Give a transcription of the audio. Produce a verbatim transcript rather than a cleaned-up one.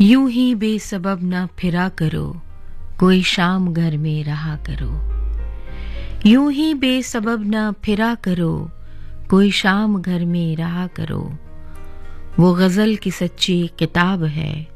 यूं ही बेसबब न फिरा करो, कोई शाम घर में रहा करो। यूं ही बेसबब न फिरा करो, कोई शाम घर में रहा करो। वो गज़ल की सच्ची किताब है,